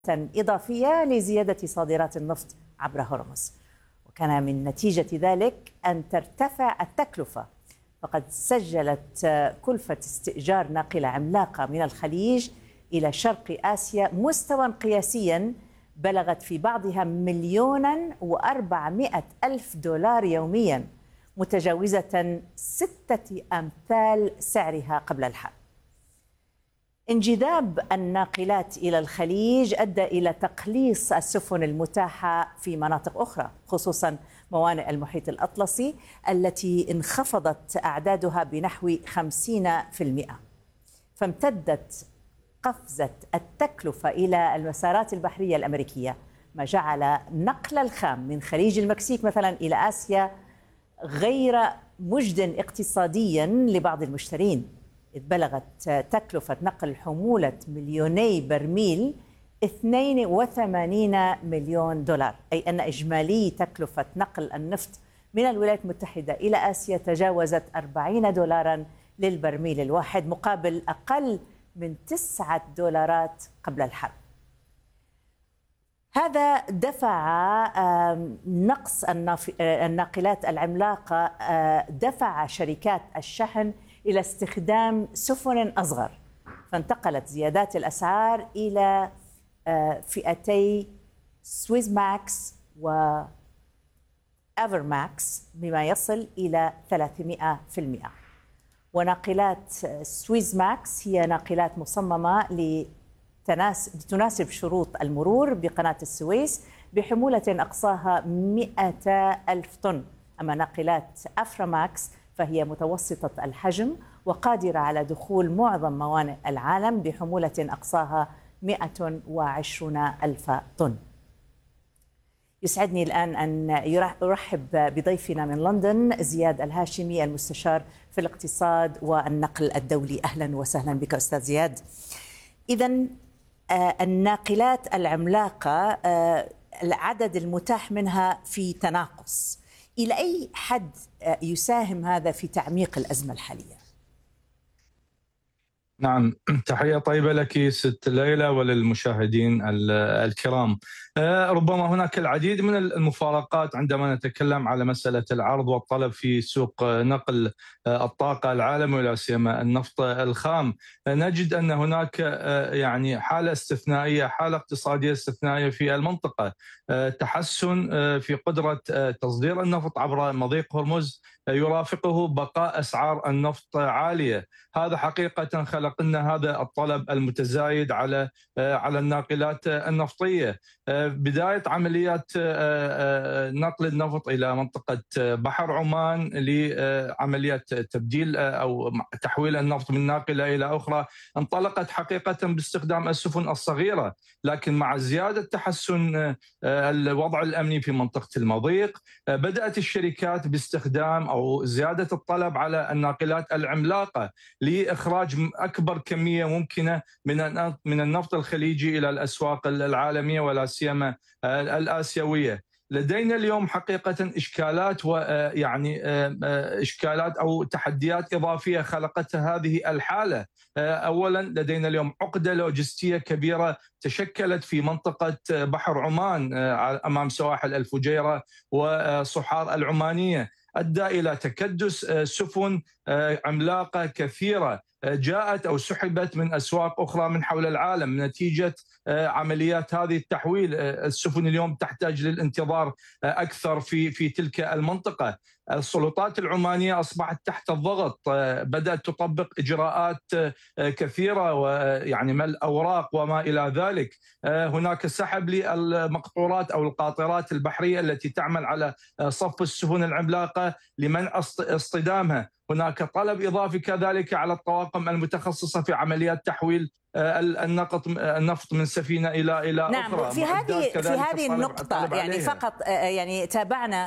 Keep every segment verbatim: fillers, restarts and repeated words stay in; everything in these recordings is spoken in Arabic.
إضافية لزيادة صادرات النفط عبر هرمز، وكان من نتيجة ذلك أن ترتفع التكلفة، فقد سجلت كلفة استئجار ناقلة عملاقة من الخليج إلى شرق آسيا مستوى قياسيا بلغت في بعضها مليونا وأربعمائة ألف دولار يوميا، متجاوزة ستة أمثال سعرها قبل الحرب. انجذاب الناقلات إلى الخليج أدى إلى تقليص السفن المتاحة في مناطق أخرى، خصوصا موانئ المحيط الأطلسي التي انخفضت أعدادها بنحو خمسين بالمئة، فامتدت قفزة التكلفة إلى المسارات البحرية الأمريكية، ما جعل نقل الخام من خليج المكسيك مثلا إلى آسيا غير مجد اقتصاديا لبعض المشترين، إذ بلغت تكلفة نقل حمولة مليوني برميل اثنين وثمانين مليون دولار، أي أن إجمالي تكلفة نقل النفط من الولايات المتحدة إلى آسيا تجاوزت أربعين دولارا للبرميل الواحد، مقابل أقل من تسعة دولارات قبل الحرب. هذا دفع نقص الناقلات العملاقة، دفع شركات الشحن إلى استخدام سفن أصغر، فانتقلت زيادات الأسعار إلى فئتي سويس ماكس و أفر ماكس بما يصل إلى ثلاثمائة بالمئة. وناقلات سويس ماكس هي ناقلات مصممة لتناسب شروط المرور بقناة السويس بحمولة أقصاها مئة ألف طن، أما ناقلات أفر ماكس فهي متوسطة الحجم وقادرة على دخول معظم موانئ العالم بحمولة أقصاها مئة وعشرين ألف طن. يسعدني الآن أن أرحب بضيفنا من لندن زياد الهاشمي، المستشار في الاقتصاد والنقل الدولي. أهلا وسهلا بك أستاذ زياد. إذن الناقلات العملاقة العدد المتاح منها في تناقص، إلى أي حد يساهم هذا في تعميق الأزمة الحالية؟ نعم، تحية طيبة لك ست ليلى وللمشاهدين الكرام. ربما هناك العديد من المفارقات عندما نتكلم على مسألة العرض والطلب في سوق نقل الطاقة العالمي ولا سيما النفط الخام. نجد أن هناك يعني حالة استثنائية، حالة اقتصادية استثنائية في المنطقة، تحسن في قدرة تصدير النفط عبر مضيق هرمز يرافقه بقاء أسعار النفط عالية. هذا حقيقة خلق لنا هذا الطلب المتزايد على على الناقلات النفطية. بداية عمليات نقل النفط إلى منطقة بحر عمان لعمليات تبديل أو تحويل النفط من ناقلة إلى أخرى انطلقت حقيقة باستخدام السفن الصغيرة، لكن مع زيادة تحسن الوضع الأمني في منطقة المضيق بدأت الشركات باستخدام أو زيادة الطلب على الناقلات العملاقة لإخراج أكبر كمية ممكنة من من النفط الخليجي إلى الأسواق العالمية ولا سيما الآسيوية. لدينا اليوم حقيقة إشكالات ويعني إشكالات أو تحديات إضافية خلقتها هذه الحالة. أولا لدينا اليوم عقدة لوجستية كبيرة تشكلت في منطقة بحر عمان أمام سواحل الفجيرة وصحار العمانية، أدى إلى تكدس سفن عملاقة كثيرة جاءت أو سحبت من أسواق أخرى من حول العالم نتيجة عمليات هذه التحويل. السفن اليوم تحتاج للانتظار أكثر في في تلك المنطقة. السلطات العمانية أصبحت تحت الضغط، بدأت تطبق إجراءات كثيرة ويعني ملء أوراق وما إلى ذلك. هناك سحب للمقطورات أو القاطرات البحرية التي تعمل على صف السفن العملاقة لمنع اصطدامها. هناك طلب إضافي كذلك على الطواقم المتخصصة في عمليات تحويل النقط النفط من سفينة إلى إلى نعم أخرى. في هذه في هذه النقطة يعني عليها. فقط يعني تابعنا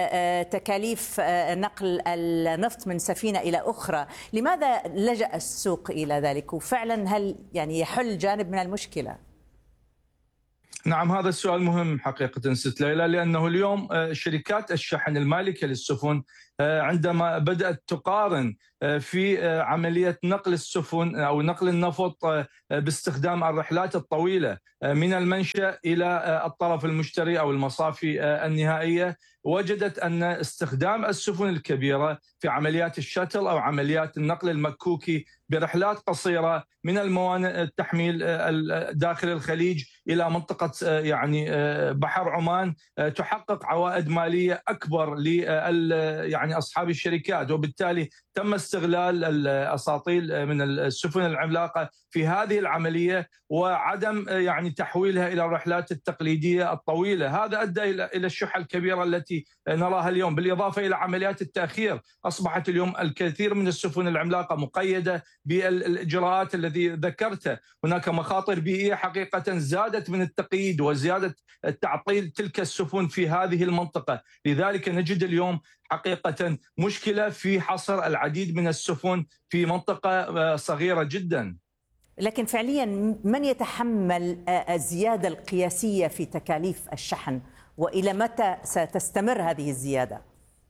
تكاليف نقل النفط من سفينة إلى أخرى، لماذا لجأ السوق إلى ذلك؟ وفعلا هل يعني يحل جانب من المشكلة؟ نعم، هذا السؤال مهم حقيقة ست ليلى، لأنه اليوم شركات الشحن المالكة للسفن عندما بدأت تقارن في عملية نقل السفن أو نقل النفط باستخدام الرحلات الطويلة من المنشأ إلى الطرف المشتري أو المصافي النهائية، وجدت أن استخدام السفن الكبيرة في عمليات الشاتل أو عمليات النقل المكوكي برحلات قصيرة من الموانئ التحميل داخل الخليج إلى منطقة يعني بحر عمان تحقق عوائد مالية أكبر ل يعني أصحاب الشركات، وبالتالي تم استغلال الأساطيل من السفن العملاقة في هذه العملية وعدم يعني تحويلها إلى الرحلات التقليدية الطويلة. هذا أدى إلى الشحة الكبيرة التي نراها اليوم، بالإضافة إلى عمليات التأخير. أصبحت اليوم الكثير من السفن العملاقة مقيدة بالإجراءات الذي ذكرته. هناك مخاطر بيئية حقيقة زادت من التقييد وزيادة تعطيل تلك السفن في هذه المنطقة، لذلك نجد اليوم حقيقة مشكلة في حصر العديد من السفن في منطقة صغيرة جدا. لكن فعليا من يتحمل الزيادة القياسية في تكاليف الشحن، وإلى متى ستستمر هذه الزيادة؟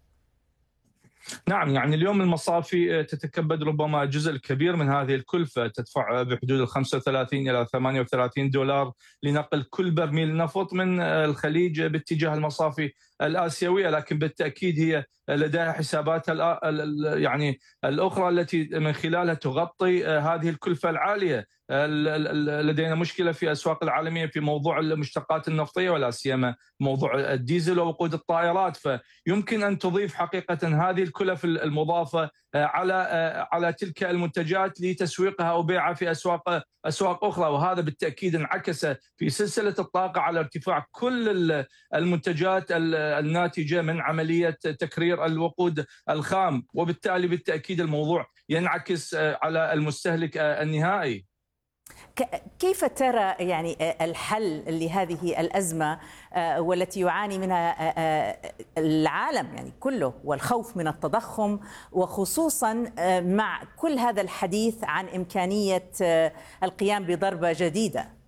نعم، يعني اليوم المصافي تتكبد ربما جزء كبير من هذه الكلفة، تدفع بحدود ال خمسة وثلاثين إلى ثمانية وثلاثين دولار لنقل كل برميل نفط من الخليج باتجاه المصافي الآسيوية، لكن بالتأكيد هي لديها حساباتها يعني الأخرى التي من خلالها تغطي هذه الكلفة العالية. لدينا مشكلة في الأسواق العالمية في موضوع المشتقات النفطية ولا سيما موضوع الديزل ووقود الطائرات، فيمكن أن تضيف حقيقة هذه الكلف المضافة على على تلك المنتجات لتسويقها أو بيعها في أسواق أسواق أخرى، وهذا بالتأكيد انعكس في سلسلة الطاقة على ارتفاع كل المنتجات الناتجة من عملية تكرير الوقود الخام، وبالتالي بالتأكيد الموضوع ينعكس على المستهلك النهائي. كيف ترى يعني الحل لهذه الأزمة والتي يعاني منها العالم يعني كله، والخوف من التضخم، وخصوصا مع كل هذا الحديث عن إمكانية القيام بضربة جديدة؟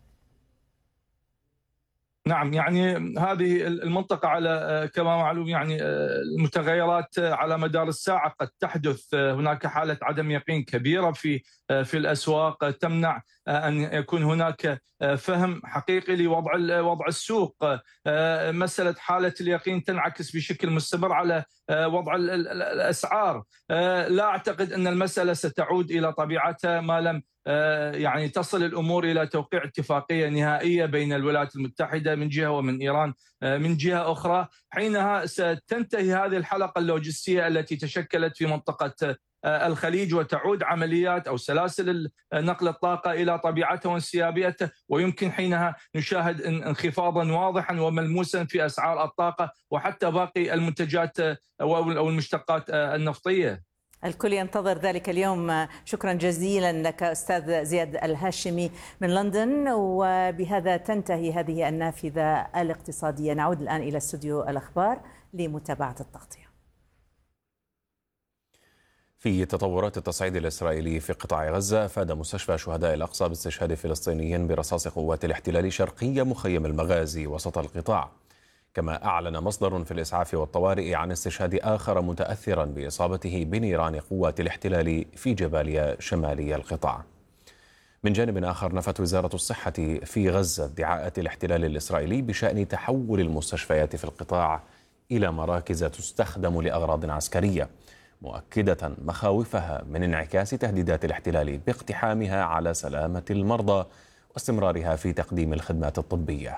نعم، يعني هذه المنطقة على كما معلوم يعني المتغيرات على مدار الساعة قد تحدث. هناك حالة عدم يقين كبيرة في في الأسواق تمنع أن يكون هناك فهم حقيقي لوضع وضع السوق. مسألة حالة اليقين تنعكس بشكل مستمر على وضع الأسعار. لا أعتقد أن المسألة ستعود إلى طبيعتها ما لم يعني تصل الأمور إلى توقيع اتفاقية نهائية بين الولايات المتحدة من جهة ومن إيران من جهة أخرى. حينها ستنتهي هذه الحلقة اللوجستية التي تشكلت في منطقة الخليج، وتعود عمليات أو سلاسل نقل الطاقة إلى طبيعتها وانسيابيتها، ويمكن حينها نشاهد انخفاضا واضحا وملموسا في أسعار الطاقة وحتى باقي المنتجات أو المشتقات النفطية. الكل ينتظر ذلك اليوم. شكرا جزيلا لك أستاذ زياد الهاشمي من لندن. وبهذا تنتهي هذه النافذة الاقتصادية. نعود الآن إلى استوديو الأخبار لمتابعة التغطية. في تطورات التصعيد الإسرائيلي في قطاع غزة، أفاد مستشفى شهداء الأقصى باستشهاد فلسطينيين برصاص قوات الاحتلال شرقي مخيم المغازي وسط القطاع. كما أعلن مصدر في الإسعاف والطوارئ عن استشهاد آخر متأثرا بإصابته بنيران قوات الاحتلال في جباليا شمالي القطاع. من جانب آخر، نفت وزارة الصحة في غزة ادعاءات الاحتلال الإسرائيلي بشأن تحول المستشفيات في القطاع إلى مراكز تستخدم لأغراض عسكرية، مؤكدة مخاوفها من انعكاس تهديدات الاحتلال باقتحامها على سلامة المرضى واستمرارها في تقديم الخدمات الطبية.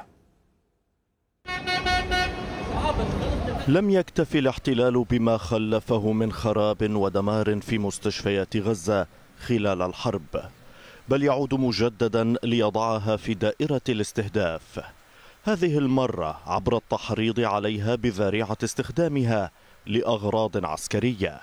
لم يكتف الاحتلال بما خلفه من خراب ودمار في مستشفيات غزة خلال الحرب، بل يعود مجددا ليضعها في دائرة الاستهداف، هذه المرة عبر التحريض عليها بذريعة استخدامها لأغراض عسكرية.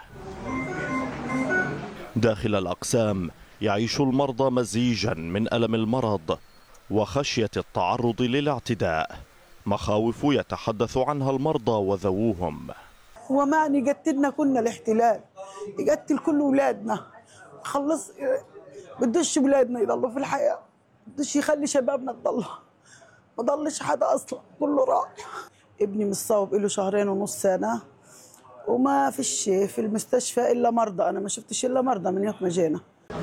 داخل الأقسام يعيش المرضى مزيجا من ألم المرض وخشية التعرض للاعتداء، مخاوف يتحدث عنها المرضى وذووهم. هو معني يقتلنا كنا الاحتلال، يقتل كل أولادنا، خلص بدوش أولادنا يضلوا في الحياة، بدوش يخلي شبابنا تضلها، ما ضلش حدا اصلا، كله راح. ابني مصاب له شهرين ونص سنه، وما فيش في المستشفى الا مرضى، انا ما شفتش الا مرضى من يوم ما جينا.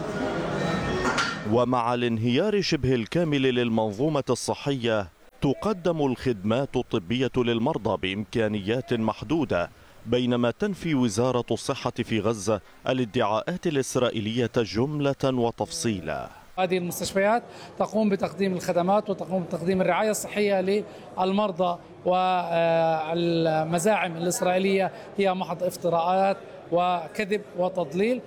ومع الانهيار شبه الكامل للمنظومة الصحية، تقدم الخدمات الطبية للمرضى بإمكانيات محدودة، بينما تنفي وزارة الصحة في غزة الادعاءات الإسرائيلية جملة وتفصيلا. هذه المستشفيات تقوم بتقديم الخدمات وتقوم بتقديم الرعاية الصحية للمرضى، والمزاعم الإسرائيلية هي محض افتراءات وكذب وتضليل.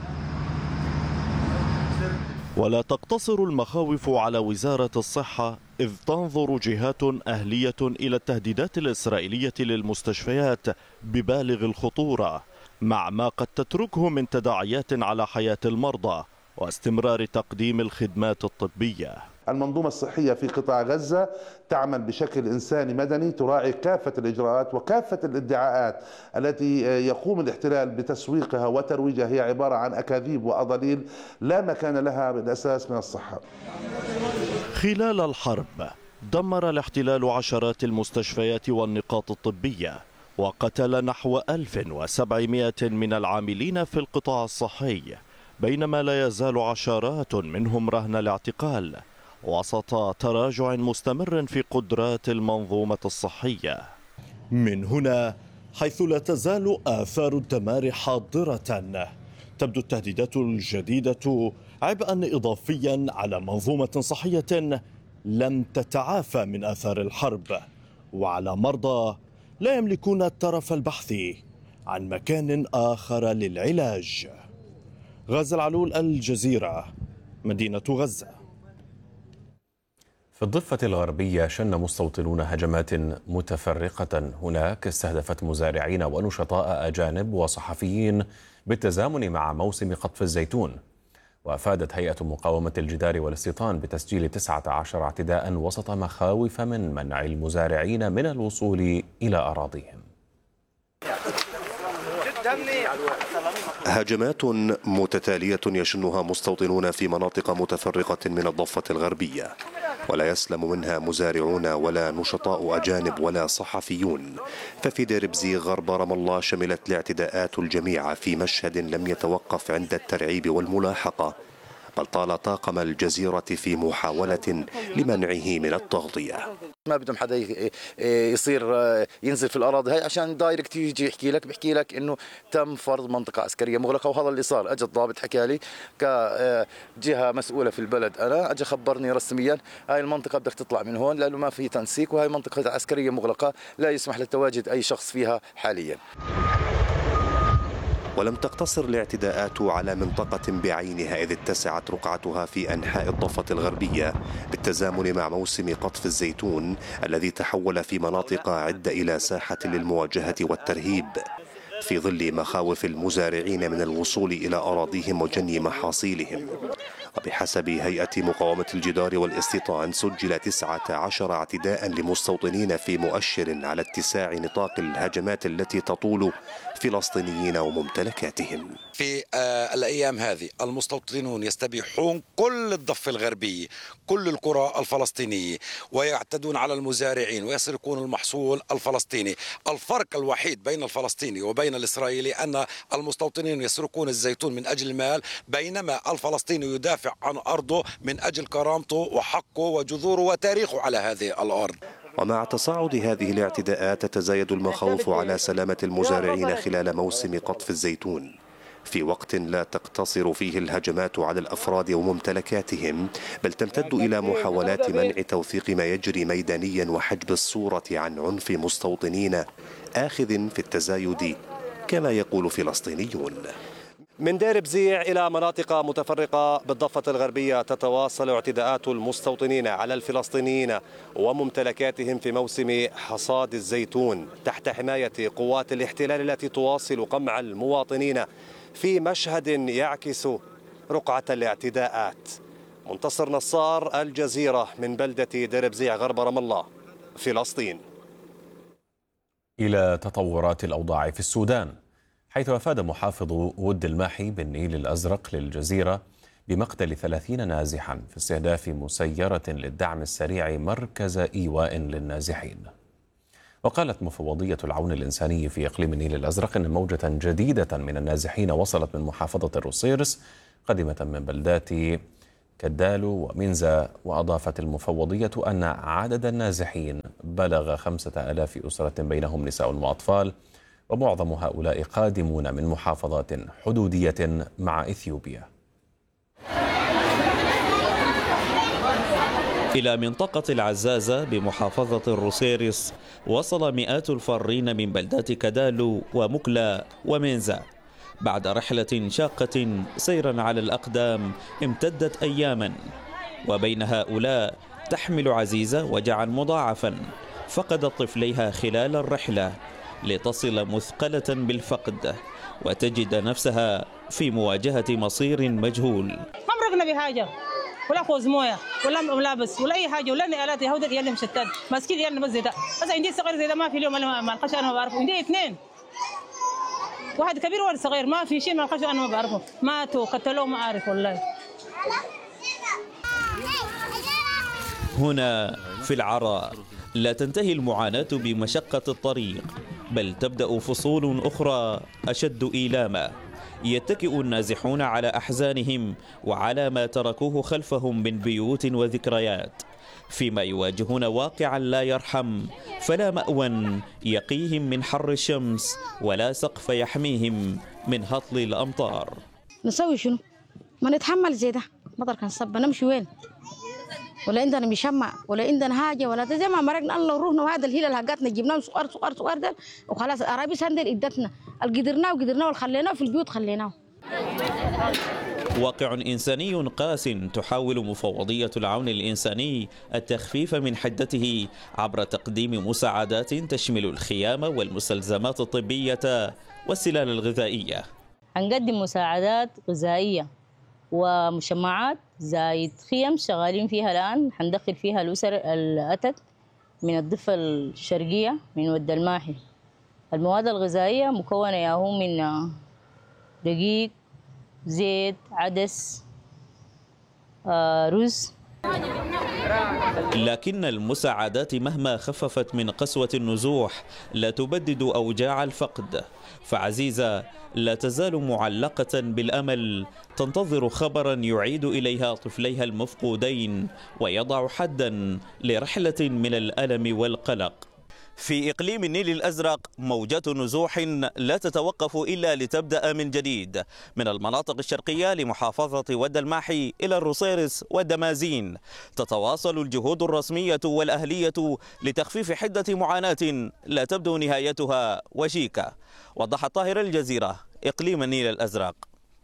ولا تقتصر المخاوف على وزارة الصحة، إذ تنظر جهات أهلية إلى التهديدات الإسرائيلية للمستشفيات ببالغ الخطورة، مع ما قد تتركه من تداعيات على حياة المرضى واستمرار تقديم الخدمات الطبية. المنظومة الصحية في قطاع غزة تعمل بشكل إنساني مدني، تراعي كافة الإجراءات وكافة الادعاءات التي يقوم الاحتلال بتسويقها وترويجها، هي عبارة عن أكاذيب وأضاليل لا مكان لها بالأساس من الصحة. خلال الحرب دمر الاحتلال عشرات المستشفيات والنقاط الطبية، وقتل نحو ألف وسبعمائة من العاملين في القطاع الصحي، بينما لا يزال عشرات منهم رهن الاعتقال وسط تراجع مستمر في قدرات المنظومة الصحية. من هنا حيث لا تزال آثار الدمار حاضرة، تبدو التهديدات الجديدة عبئا إضافيا على منظومة صحية لم تتعافى من آثار الحرب، وعلى مرضى لا يملكون الترف البحث عن مكان آخر للعلاج. غازي العلول، الجزيرة، مدينة غزة. في الضفة الغربية شن مستوطنون هجمات متفرقة هناك استهدفت مزارعين ونشطاء أجانب وصحفيين بالتزامن مع موسم قطف الزيتون. وأفادت هيئة مقاومة الجدار والاستيطان بتسجيل تسعة عشر اعتداء وسط مخاوف من منع المزارعين من الوصول إلى أراضيهم. هجمات متتالية يشنها مستوطنون في مناطق متفرقة من الضفة الغربية، ولا يسلم منها مزارعون ولا نشطاء أجانب ولا صحفيون. ففي دير بزيغ غرب رام الله شملت الاعتداءات الجميع في مشهد لم يتوقف عند الترعيب والملاحقة، بل طال طاقم الجزيرة في محاولة لمنعه من التغطية. ما بدهم حدا يصير ينزل في الأراضي هاي، عشان دايركت يجي يحكي لك بيحكي لك إنه تم فرض منطقة عسكرية مغلقة، وهذا اللي صار. أجى الضابط حكى لي كجهة مسؤولة في البلد، أنا أجى خبرني رسميا هاي المنطقة بدك تطلع من هون لأنه ما في تنسيق، وهي منطقة عسكرية مغلقة لا يسمح لتواجد أي شخص فيها حاليا. ولم تقتصر الاعتداءات على منطقة بعينها، إذ اتسعت رقعتها في أنحاء الضفة الغربية بالتزامن مع موسم قطف الزيتون الذي تحول في مناطق عدة إلى ساحة للمواجهة والترهيب، في ظل مخاوف المزارعين من الوصول إلى أراضيهم وجني محاصيلهم. وبحسب هيئة مقاومة الجدار والاستيطان سجل تسعة عشر اعتداء لمستوطنين، في مؤشر على اتساع نطاق الهجمات التي تطول فلسطينيين وممتلكاتهم. في الأيام هذه المستوطنون يستبيحون كل الضفة الغربية، كل القرى الفلسطينية، ويعتدون على المزارعين ويسرقون المحصول الفلسطيني. الفرق الوحيد بين الفلسطيني وبين الإسرائيلي أن المستوطنين يسرقون الزيتون من أجل المال، بينما الفلسطيني يدافع عن أرضه من أجل كرامته وحقه وجذوره وتاريخه على هذه الأرض. ومع تصاعد هذه الاعتداءات تتزايد المخاوف على سلامة المزارعين خلال موسم قطف الزيتون، في وقت لا تقتصر فيه الهجمات على الأفراد وممتلكاتهم، بل تمتد إلى محاولات منع توثيق ما يجري ميدانيا وحجب الصورة عن عنف مستوطنين آخذ في التزايد كما يقول فلسطينيون. من دير بزيع إلى مناطق متفرقة بالضفة الغربية تتواصل اعتداءات المستوطنين على الفلسطينيين وممتلكاتهم في موسم حصاد الزيتون تحت حماية قوات الاحتلال التي تواصل قمع المواطنين، في مشهد يعكس رقعة الاعتداءات. منتصر نصار، الجزيرة، من بلدة دير بزيع غرب رام الله، فلسطين. إلى تطورات الأوضاع في السودان، حيث أفاد محافظ ود الماحي بالنيل الأزرق للجزيرة بمقتل ثلاثين نازحا في استهداف مسيرة للدعم السريع مركز إيواء للنازحين. وقالت مفوضية العون الإنساني في إقليم النيل الأزرق إن موجة جديدة من النازحين وصلت من محافظة الروسيرس قادمة من بلدات كدالو ومنزا. وأضافت المفوضية أن عدد النازحين بلغ خمسة آلاف أسرة بينهم نساء وأطفال، ومعظم هؤلاء قادمون من محافظات حدودية مع إثيوبيا. إلى منطقة العزازة بمحافظة الروسيرس وصل مئات الفارين من بلدات كدالو ومكلا ومنزا بعد رحلة شاقة سيرا على الأقدام امتدت أياما. وبين هؤلاء تحمل عزيزة وجعا مضاعفا فقدت طفليها خلال الرحلة لتصل مثقلة بالفقد وتجد نفسها في مواجهة مصير مجهول. ما مرقنا بحاجة ولا فوز مويه ولا ملابس ولا اي حاجه ولا نقالات يهود يلا مشتت ماسكين يلا بس زي ده. بس عندي صغير زي ده ما في اليوم انا ما القش انا ما بعرفه. عندي اثنين واحد كبير وواحد صغير ما في شيء ما القش انا ما بعرفه. ماتوا قتلوه ما اعرف والله. هنا في العراء لا تنتهي المعاناة بمشقة الطريق، بل تبدأ فصول أخرى أشد إيلاما. يتكئ النازحون على أحزانهم وعلى ما تركوه خلفهم من بيوت وذكريات، فيما يواجهون واقعا لا يرحم، فلا مأوى يقيهم من حر الشمس ولا سقف يحميهم من هطل الأمطار. نسوي شنو؟ ما نتحمل زي ده. مطر كان صب نمشي وين؟ ولا عندنا مشمع ولا عندنا حاجه ولا زي ما مرقنا الله وروحنا. وهذا الهيل اللي حقاتنا جبناه صغار صغار صغار ده وخلاص الارابيس هندل ادتنا القدرناه وقدرناه وخليناه في البيوت خليناه. واقع إنساني قاس تحاول مفوضية العون الإنساني التخفيف من حدته عبر تقديم مساعدات تشمل الخيام والمستلزمات الطبية والسلال الغذائية. هنقدم مساعدات غذائية ومشمعات زايد خيم شغالين فيها الآن. حندخل فيها الأسر الأتت من الضفة الشرقية من ود الماحي. المواد الغذائية مكونة ياهو من دقيق، زيت، عدس، آه، رز. لكن المساعدات مهما خففت من قسوة النزوح لا تبدد أوجاع الفقد، فعزيزة لا تزال معلقة بالأمل تنتظر خبرا يعيد إليها طفليها المفقودين ويضع حدا لرحلة من الألم والقلق. في إقليم النيل الأزرق موجات نزوح لا تتوقف إلا لتبدأ من جديد، من المناطق الشرقية لمحافظة ود الماحي إلى الروسيرس والدمازين. تتواصل الجهود الرسمية والأهلية لتخفيف حدة معاناة لا تبدو نهايتها وشيكة. وضح طاهر الجزيرة، إقليم النيل الأزرق.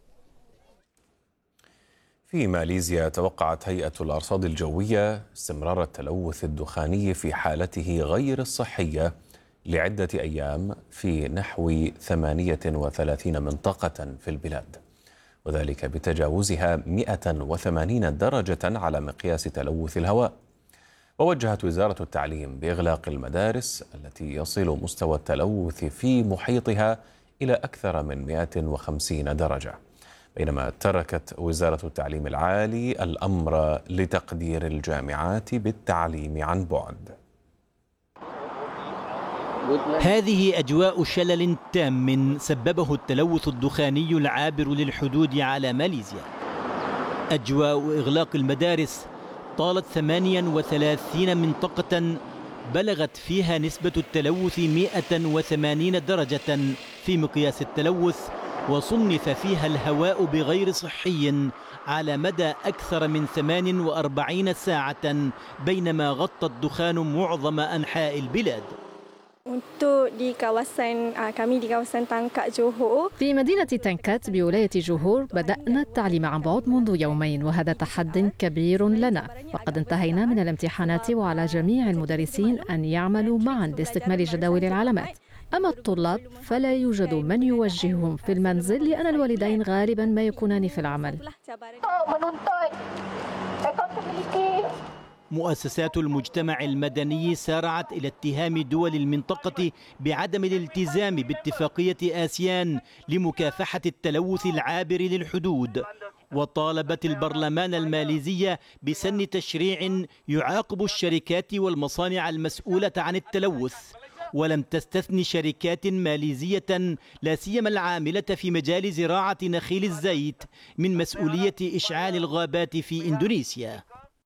في ماليزيا توقعت هيئة الأرصاد الجوية استمرار التلوث الدخاني في حالته غير الصحية لعدة أيام في نحو ثمانية وثلاثين منطقة في البلاد، وذلك بتجاوزها مئة وثمانين درجة على مقياس تلوث الهواء. ووجهت وزارة التعليم بإغلاق المدارس التي يصل مستوى التلوث في محيطها إلى أكثر من مئة وخمسين درجة، بينما تركت وزارة التعليم العالي الأمر لتقدير الجامعات بالتعليم عن بعد. هذه أجواء شلل تام سببه التلوث الدخاني العابر للحدود على ماليزيا. أجواء إغلاق المدارس طالت ثمانية وثلاثين منطقة بلغت فيها نسبة التلوث مئة وثمانين درجة في مقياس التلوث، وصنف فيها الهواء بغير صحي على مدى أكثر من ثمان وأربعين ساعة، بينما غطى الدخان معظم أنحاء البلاد. في مدينة تانكات بولاية جوهور بدأنا التعليم عن بعد منذ يومين، وهذا تحد كبير لنا، وقد انتهينا من الامتحانات وعلى جميع المدرسين أن يعملوا معا لاستكمال جداول العلامات. أما الطلاب فلا يوجد من يوجههم في المنزل، لأن الوالدين غالبا ما يكونان في العمل. مؤسسات المجتمع المدني سارعت إلى اتهام دول المنطقة بعدم الالتزام باتفاقية آسيان لمكافحة التلوث العابر للحدود، وطالبت البرلمان الماليزي بسن تشريع يعاقب الشركات والمصانع المسؤولة عن التلوث، ولم تستثن شركات ماليزية لا سيما العاملة في مجال زراعة نخيل الزيت من مسؤولية إشعال الغابات في إندونيسيا.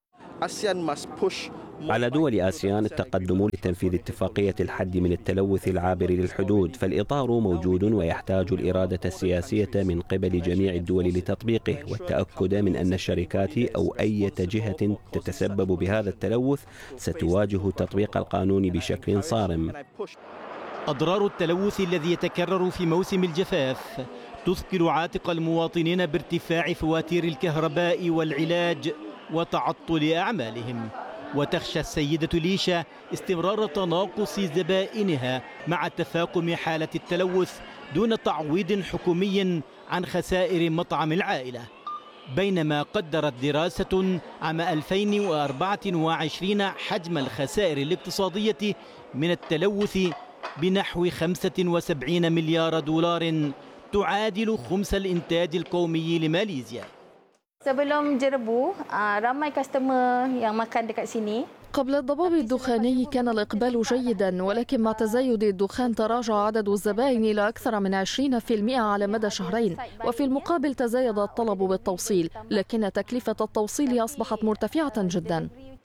على دول آسيان التقدم لتنفيذ اتفاقية الحد من التلوث العابر للحدود، فالإطار موجود ويحتاج الإرادة السياسية من قبل جميع الدول لتطبيقه، والتأكد من أن الشركات أو أي جهة تتسبب بهذا التلوث ستواجه تطبيق القانون بشكل صارم. أضرار التلوث الذي يتكرر في موسم الجفاف تثقل عاتق المواطنين بارتفاع فواتير الكهرباء والعلاج وتعطل أعمالهم، وتخشى السيدة ليشا استمرار تناقص زبائنها مع تفاقم حالة التلوث دون تعويض حكومي عن خسائر مطعم العائلة، بينما قدرت دراسة عام ألفين وأربعة وعشرين حجم الخسائر الاقتصادية من التلوث بنحو خمسة وسبعين مليار دولار، تعادل خمس الإنتاج القومي لماليزيا. Sebelum jerebu, ramai customer yang makan dekat sini. قبل الضباب الدخاني كان الإقبال جيدا، ولكن مع تزايد الدخان تراجع عدد الزبائن إلى أكثر من عشرين بالمئة على مدى شهرين، وفي المقابل تزايد الطلب بالتوصيل، لكن تكلفة التوصيل أصبحت مرتفعة جدا.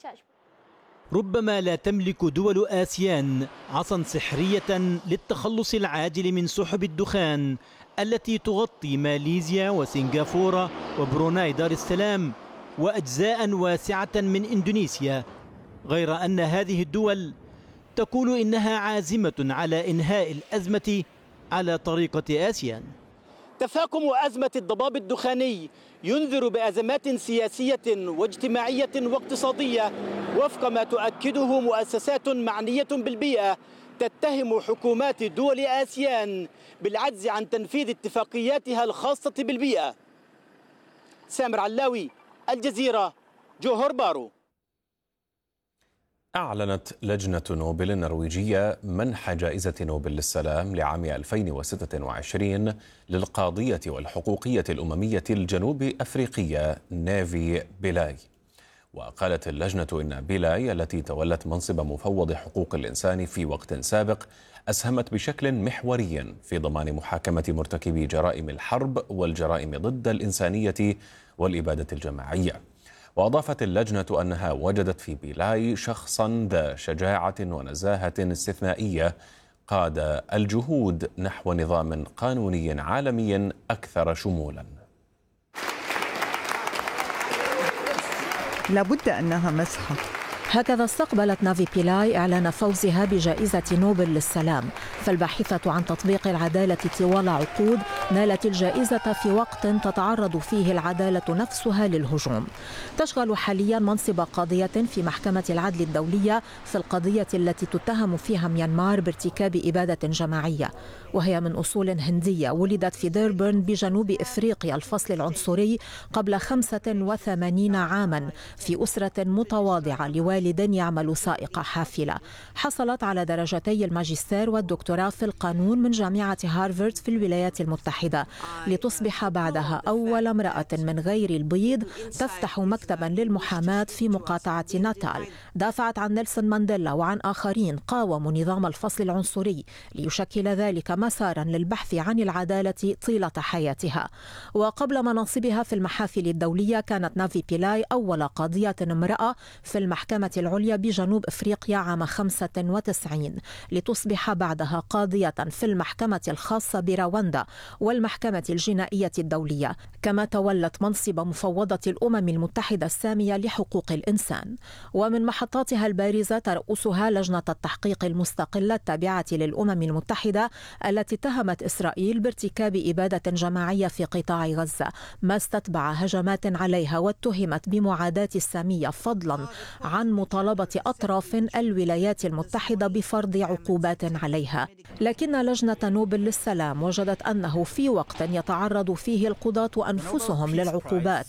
ربما لا تملك دول آسيان عصا سحرية للتخلص العاجل من سحب الدخان التي تغطي ماليزيا وسنغافورة وبروناي دار السلام وأجزاء واسعة من إندونيسيا، غير أن هذه الدول تقول إنها عازمة على إنهاء الأزمة على طريقة آسيان. تفاقم أزمة الضباب الدخاني ينذر بأزمات سياسية واجتماعية واقتصادية، وفق ما تؤكده مؤسسات معنية بالبيئة تتهم حكومات دول آسيان بالعجز عن تنفيذ اتفاقياتها الخاصة بالبيئة. سامر علاوي، الجزيرة، جوهر بارو. أعلنت لجنة نوبل النرويجية منح جائزة نوبل للسلام لعام ألفين وستة وعشرين للقاضية والحقوقية الأممية الجنوب أفريقية نافي بيلاي. وقالت اللجنة إن بيلاي التي تولت منصب مفوض حقوق الإنسان في وقت سابق أسهمت بشكل محوري في ضمان محاكمة مرتكبي جرائم الحرب والجرائم ضد الإنسانية والإبادة الجماعية. وأضافت اللجنة أنها وجدت في بيلاي شخصا ذا شجاعة ونزاهة استثنائية قاد الجهود نحو نظام قانوني عالمي أكثر شمولا. لابد أنها مسحة. هكذا استقبلت نافي بيلاي إعلان فوزها بجائزة نوبل للسلام، فالباحثة عن تطبيق العدالة طوال عقود نالت الجائزة في وقت تتعرض فيه العدالة نفسها للهجوم. تشغل حاليا منصب قاضية في محكمة العدل الدولية في القضية التي تتهم فيها ميانمار بارتكاب إبادة جماعية، وهي من أصول هندية ولدت في ديربورن بجنوب إفريقيا الفصل العنصري قبل خمسة وثمانين عاما في أسرة متواضعة لوالد يعمل سائق حافلة. حصلت على درجتي الماجستير والدكتوراه في القانون من جامعة هارفارد في الولايات المتحدة، لتصبح بعدها أول امرأة من غير البيض تفتح مكتبا للمحاماة في مقاطعة ناتال. دافعت عن نيلسون مانديلا وعن آخرين قاوموا نظام الفصل العنصري ليشكل ذلك مسارا للبحث عن العدالة طيلة حياتها. وقبل مناصبها في المحافل الدولية كانت نافي بيلاي أول قاضية امرأة في المحكمة العليا بجنوب أفريقيا عام خمسة وتسعين، لتصبح بعدها قاضية في المحكمة الخاصة برواندا والمحكمة الجنائية الدولية، كما تولت منصب مفوضة الأمم المتحدة السامية لحقوق الإنسان. ومن محطاتها البارزة ترأسها لجنة التحقيق المستقلة التابعة للأمم المتحدة التي اتهمت إسرائيل بارتكاب إبادة جماعية في قطاع غزة، ما استتبع هجمات عليها، واتهمت بمعاداة السامية فضلا عن مطالبة أطراف الولايات المتحدة بفرض عقوبات عليها. لكن لجنة نوبل للسلام وجدت أنه في وقت يتعرض فيه القضاة أنفسهم للعقوبات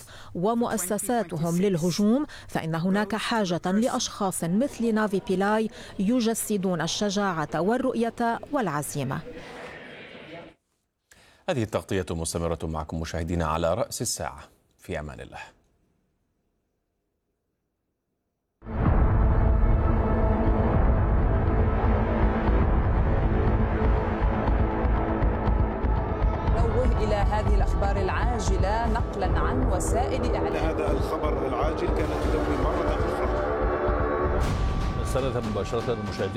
ومؤسساتهم للهجوم، فإن هناك حاجة لأشخاص مثل نافي بيلاي يجسدون الشجاعة والرؤية والعزيمة. هذه التغطية مستمرة معكم مشاهدينا على رأس الساعة. في أمان الله. إلى هذه الأخبار العاجلة نقلا عن وسائل إعلام. هذا الخبر العاجل كانت تدوي مرة أخرى. رسالة مباشرة المشاهدين